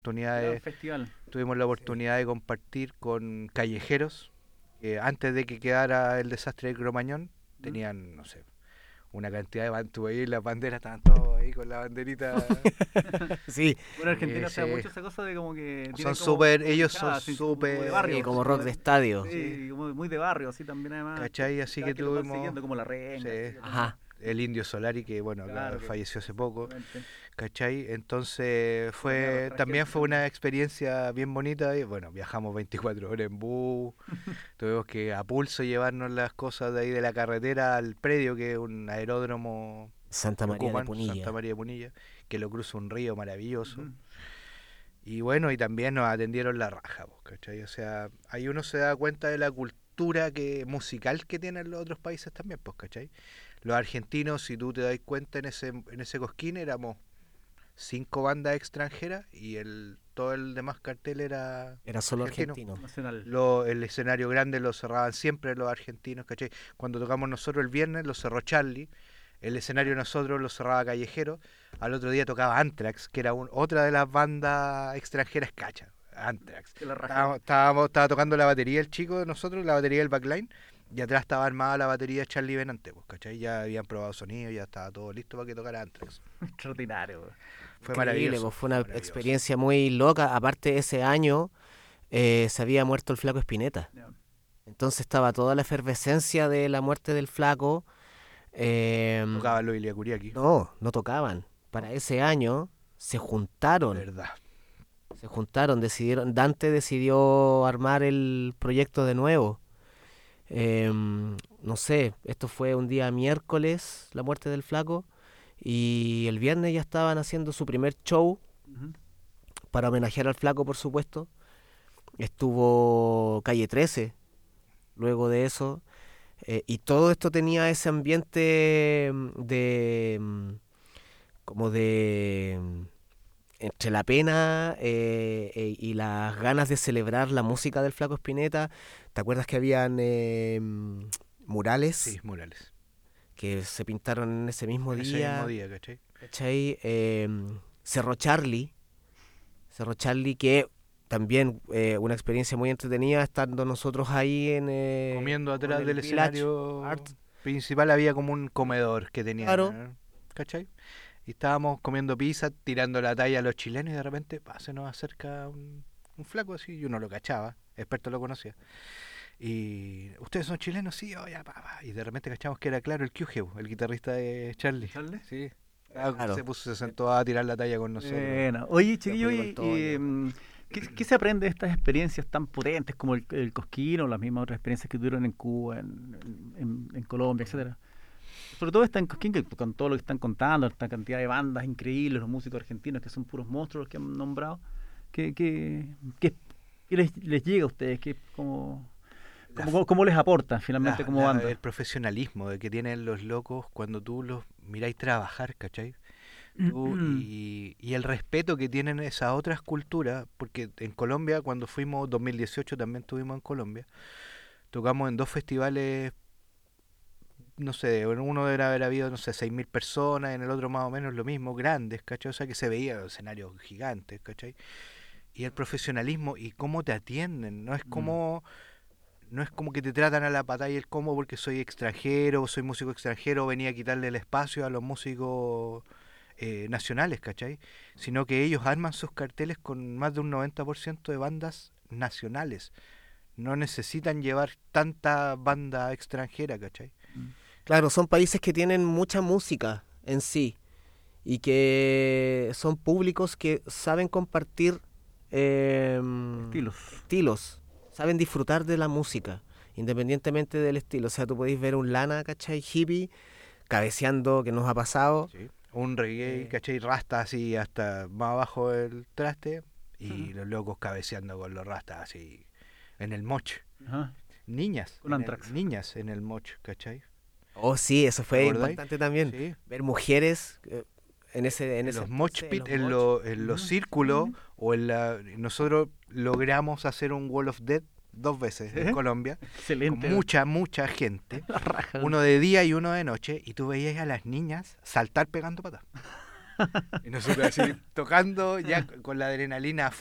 Gran oportunidad festival. tuvimos la Sí. oportunidad de compartir con callejeros que antes de que quedara el desastre de Cromañón ¿Mm? tenían, no sé, una cantidad de bandas ahí, las banderas estaban todos ahí con la banderita. Sí, Bueno, Argentina se da Sí. mucho esa cosa de como que Son tienen súper, como ellos son hinchadas, así, como de súper, sí, barrio, como así rock como de de, estadio. sí, sí, como muy de barrio, así también además, ¿cachai? Así que que los van tuvimos siguiendo, como la renga, así sí, que también, Ajá. el Indio Solari que bueno, claro que, falleció hace poco. exactamente, ¿Cachai? Entonces que también arrastra también gente fue también. una experiencia bien bonita y bueno, viajamos 24 horas en bus, tuvimos que a pulso llevarnos las cosas de ahí de la carretera al predio, que es un aeródromo Santa que María de ocupan, Santa Punilla. María de Punilla, que lo cruza un río maravilloso. Ujú. Y bueno, y también nos atendieron la raja, pues, ¿cachai? O sea, ahí uno se da cuenta de la cultura musical que tienen los otros países también, pues, ¿cachai? Los argentinos, si tú te das cuenta en ese cosquín, éramos 5 bandas extranjeras y todo el demás cartel era Era solo argentino. argentino. Nacional. El escenario grande lo cerraban siempre los argentinos, ¿cachai? Cuando tocamos nosotros el viernes lo cerró Charlie, el escenario nosotros lo cerraba Callejero, al otro día tocaba Anthrax, que era otra de las bandas extranjeras, cacha, Anthrax. Que la raja. Estaba tocando la batería el chico de nosotros, la batería del backline, y atrás estaba armada la batería de Charlie Benante, pues, ¿cachai? Ya habían probado sonido, ya estaba todo listo para que tocara Anthrax. Extraordinario, güey. Fue Increíble, maravilloso, pues fue fue una maravilloso. experiencia muy loca. Aparte, ese año se había muerto el Flaco Espineta. Ya. Entonces estaba toda la efervescencia de la muerte del Flaco. eh, Tocaba lo Ilia Kuriaki, no, no tocaban. ¿no? Para ese año se juntaron. Verdad. Dante decidió armar el proyecto de nuevo. No sé, esto fue un día miércoles, la muerte del Flaco. Y el viernes ya estaban haciendo su primer show Ujú. para homenajear al Flaco, por supuesto. Estuvo Calle 13 luego de eso. Y todo esto tenía ese ambiente como de entre la pena y las ganas de celebrar la música del Flaco Espineta. ¿Te acuerdas que habían Sí, murales Murales. que se pintaron en ese mismo En ese mismo día? día, ¿cachai? ¿Cachai? Cerro Charlie. Cerro Charlie, que también una experiencia muy entretenida estando nosotros ahí Comiendo como en atrás el del Village Art. escenario principal había como un comedor que tenían, Claro, ¿eh? ¿Cachai? Y estábamos comiendo pizza, tirando la talla a los chilenos y de repente se nos acerca un flaco así y uno lo cachaba, experto lo conocía. Y ustedes son chilenos, sí, oye, y de repente cachamos que era claro el QG, el guitarrista de Charlie. ¿Charlie? Sí. claro. Se sentó a tirar la talla con nosotros. Bueno, oye, Yo chiquillo, fui con Toño. ¿qué se aprende de estas experiencias tan potentes como el Cosquín o las mismas otras experiencias que tuvieron en Cuba, en Colombia, etcétera? Sobre todo esta en Cosquín, que con todo lo que están contando, esta cantidad de bandas increíbles, los músicos argentinos que son puros monstruos los que han nombrado, ¿qué, qué, qué- qué les llega a ustedes? La, ¿Cómo les aporta finalmente como el banda? profesionalismo de que tienen los locos cuando tú los miráis trabajar, ¿cachai? Y el respeto que tienen esas otras culturas, porque en Colombia, cuando fuimos, 2018 también estuvimos en Colombia, tocamos en 2 festivales, no sé, en uno debe haber habido, no sé, 6.000 personas, en el otro más o menos lo mismo, grandes, ¿cachai? O sea que se veía escenarios gigantes, ¿cachai? Y el profesionalismo y cómo te atienden, Mm, no es como que te tratan a la patada y el combo porque soy extranjero, soy músico extranjero, venía a quitarle el espacio a los músicos nacionales, ¿cachai? Sino que ellos arman sus carteles con más de un 90% de bandas nacionales. No necesitan llevar tanta banda extranjera, ¿cachai? mm. Claro, son países que tienen mucha música en sí y que son públicos que saben compartir Estilos. estilos, saben disfrutar de la música, independientemente del estilo. O sea, tú podéis ver un Lana, ¿cachai? Hippie, cabeceando, que nos ha pasado. Sí. Un reggae, Eh, ¿cachai? Rasta así hasta más abajo del traste y los locos cabeceando con los rastas así en el moch. Ajá, Niñas, con Anthrax. niñas en el moch, ¿cachai? oh, sí, eso ¿Te fue acordáis? importante también. Sí. Ver mujeres en En ese los moch entonces, en pit, los moch. en los Ujú, círculos, ujú. o nosotros logramos hacer un Wall of Death 2 veces en ¿Sí? Colombia, con Excelente. mucha, mucha gente, La raja. uno de día y uno de noche, y tú veías a las niñas saltar pegando patas. Y nosotros así tocando ya con la adrenalina a